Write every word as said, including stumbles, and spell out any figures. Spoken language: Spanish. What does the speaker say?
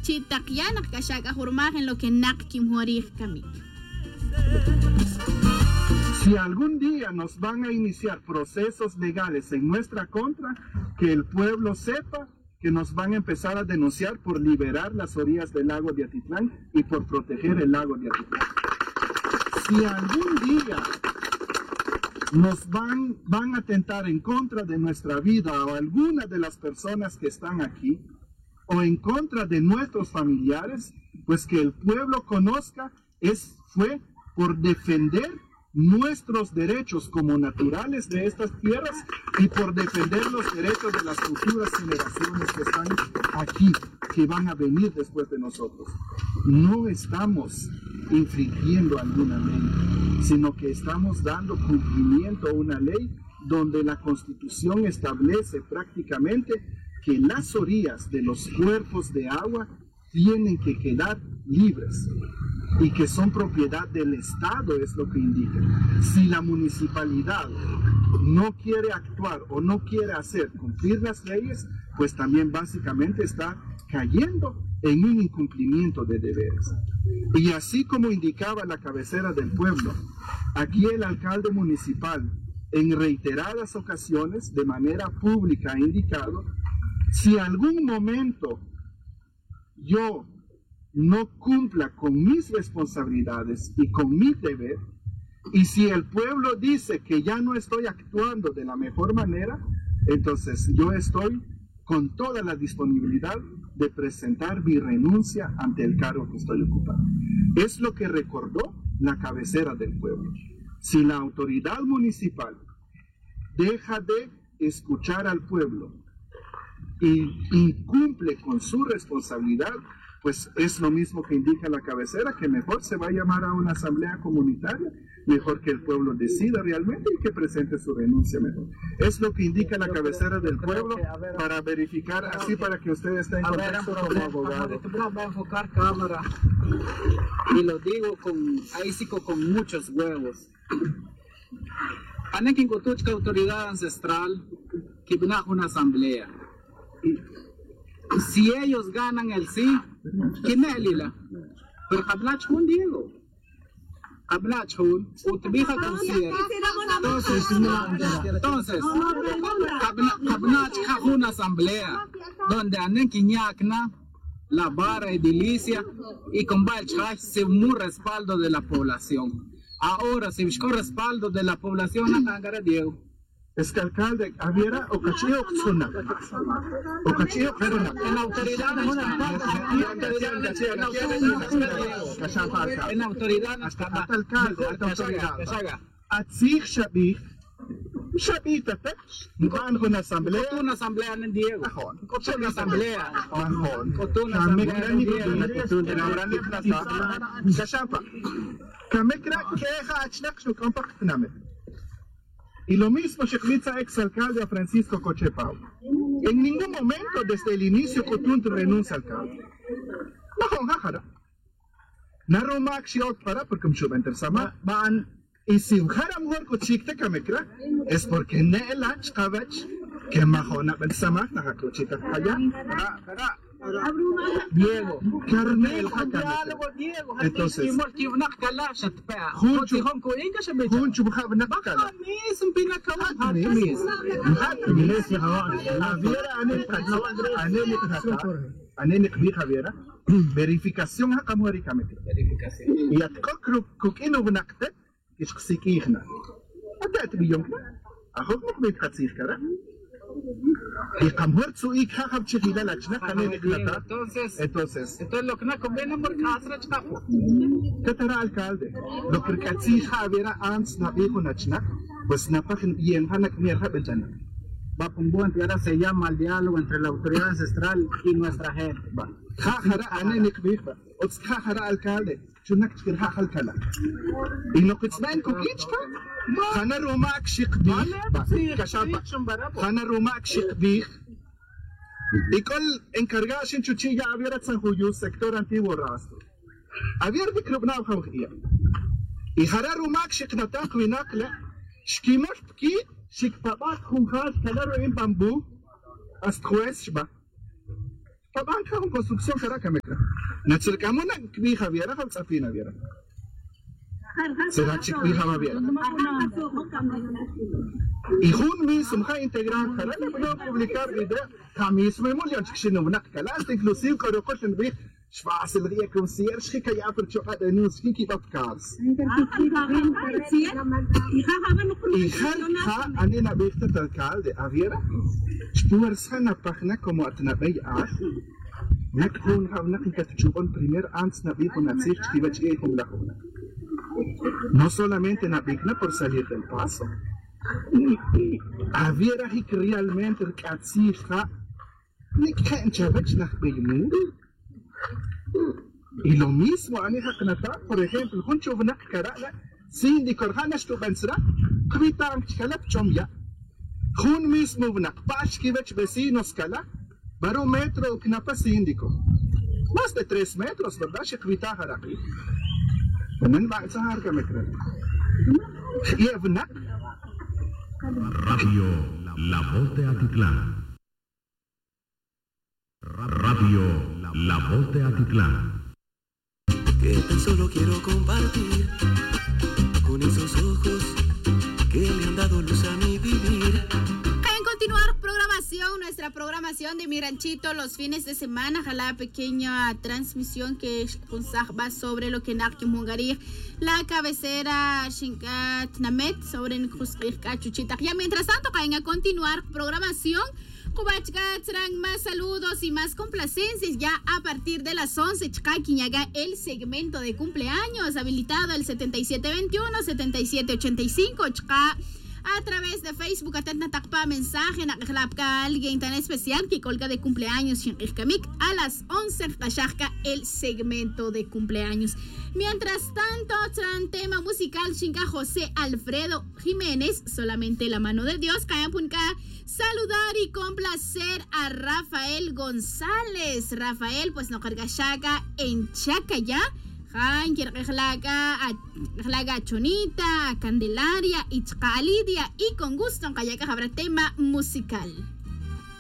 Chitakyanak kashaga hurmagen lo que nak kimhorig kami. Si algún día nos van a iniciar procesos legales en nuestra contra, que el pueblo sepa que nos van a empezar a denunciar por liberar las orillas del lago de Atitlán y por proteger el lago de Atitlán. Si algún día nos van, van a atentar en contra de nuestra vida o alguna de las personas que están aquí, o en contra de nuestros familiares, pues que el pueblo conozca, es, fue por defender nuestros derechos como naturales de estas tierras y por defender los derechos de las futuras generaciones que están aquí, que van a venir después de nosotros. No estamos infringiendo alguna ley, sino que estamos dando cumplimiento a una ley donde la Constitución establece prácticamente que las orillas de los cuerpos de agua tienen que quedar libres y que son propiedad del Estado, es lo que indica. Si la municipalidad no quiere actuar o no quiere hacer cumplir las leyes, pues también básicamente está cayendo en un incumplimiento de deberes. Y así como indicaba la cabecera del pueblo, aquí el alcalde municipal en reiteradas ocasiones de manera pública ha indicado, si algún momento yo no cumpla con mis responsabilidades y con mi deber, y si el pueblo dice que ya no estoy actuando de la mejor manera, entonces yo estoy con toda la disponibilidad de presentar mi renuncia ante el cargo que estoy ocupando. Es lo que recordó la cabecera del pueblo. Si la autoridad municipal deja de escuchar al pueblo y incumple con su responsabilidad, pues es lo mismo que indica la cabecera, que mejor se va a llamar a una asamblea comunitaria, mejor que el pueblo decida realmente y que presente su renuncia mejor. Es lo que indica la cabecera del pueblo para verificar, así para que usted esté en contexto como abogado. Va a enfocar cámara y lo digo con, ahí sí con muchos huevos. Anekin Cotuchca, autoridad ancestral, que viene una asamblea. Si ellos ganan el sí, ¿quién es Lila? Pero Hablach Hun Diego. Hablach Hun, Utbija considera. Entonces, entonces, Hablach una asamblea donde anen quiñacna la vara edilicia y con Balchaj se un respaldo de la población. Ahora, si buscó respaldo de la población, a Diego. Es que alcalde, ¿habiera o cachillo o zona? O cachillo o zona. En autoridad, en autoridad, hasta alcalde, hasta autoridad. Atzich Shabich, Shabich, ¿te? Van con asamblea. Con una asamblea en Diego. Con una asamblea. Con una asamblea en Diego. Kamekra, queja, achnak, no compact name. Y lo mismo Shekhlitza, ex alcalde Francisco Cochepau. En ningún momento desde el inicio Cotunt renuncia al cargo. No, jajara. Naro mak shiot para porque me suben tersama van y si ujara mujer cochikte kamekra es porque ne elach kavach que majona ben sama na cochita allá. Diego, Carmel, Diego, entonces, Juncho, Juncho, Habnakala, es un pinacala, Anenek Javiera, verificación a Camuaricamente. Y a Kokru, Kukino Nakte, que es Sikihna. A that be young. A Hokmuk with Katzikara. Y Camuar su hija Habchila Lachna, entonces, entonces, entonces lo que no conviene por Casra Chapo. Catara alcalde, lo que Katzija Javiera Ans Nabijo Nachna, pues Napakin y en Hanak Mirja Bejana. Va con buen ahora se llama el diálogo entre la autoridad ancestral y nuestra gente. Va. Jajara anenik bifa. Ots jajara alcalde. Chunak chkir jajal kala. Y no kutsnain kukichka. Jana rumak shikbih. Kashapa. Jana rumak shikbih. Y col encargado sin chuchilla abierta San Julio, sector antiguo rastro. Abierta de Krubnau Jauhia. Y jara rumak shiknatak vinakle. Shkimosh pki. Shikpabat Hunkat Kalaro in Bamboo as Quesba. Pabanca con construcción caraca mecra. Nacercamos na kvija viera hal safina viera. Será chikvija ma viera. Y jun mismo ha integrar cara le puedo publicar video. Ha mismo hemos ya chino nak kalas inclusive que lo cochen bi schwarze rie concierge que ya per choca de news kiki podcast. Y ha anina bifta talcal de aviera. Spur sana página como atnabay ah. Nakun ha nakin katchubon primer ans nabi con azir chivach e con la juna. No solamente nabigna por salir del paso. Aviera hik realmente katsija ni kan chavach nach beymu. Y lo mismo ani haknata, por ejemplo, con chuvnak karala, sin di korhanash tu bansra, kvitan chalap chomya. Jun mismo vnak pashkivech vecinos kala, barómetro knapa síndico. Más de tres metros, ¿verdad? Shekvita haraki. Nen ba sa harka mekra. Y vnak Radio La Voz de Atitlán. Radio La Voz de Atitlán. Que tan solo quiero compartir con esos ojos que le han dado luz a mi vivir. En continuar programación, nuestra programación de Mi Ranchito los fines de semana, ojalá pequeña transmisión que va sobre lo que Narki Mungarir, la cabecera Shinkat Namet sobre Nkusrika Chuchita. Ya mientras tanto, caen a continuar programación. Kubachkatrang, más saludos y más complacencias ya a partir de las once. Chkakinyaga, el segmento de cumpleaños habilitado el setenta y siete veintiuno, setenta y siete ochenta y cinco. Chka a través de Facebook, atenta takpa mensaje na klapka alguien tan especial que colga de cumpleaños Shinkamik a las once tashaka el segmento de cumpleaños. Mientras tanto, tran tema musical Shinka José Alfredo Jiménez, solamente la mano de Dios, Kayapunka, saludar y complacer a Rafael González. Rafael, pues no carga shaka en Chacaya. Han kirqlaga a Chonita, a Candelaria y Lidia, y con gusto en Kayaka habrá tema musical.